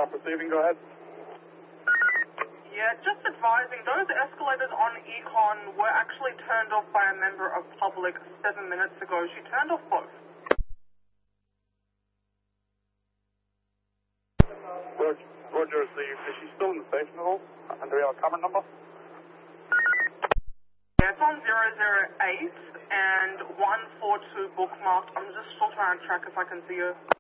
receiving, go ahead. Yeah, just advising, those escalators on Econ were actually turned off by a member of public 7 minutes ago. She turned off both. Roger, is she still in the station at all? And do we have a camera number? Yeah, it's on 008 and 142 bookmarked. I'm just still trying to track if I can see her.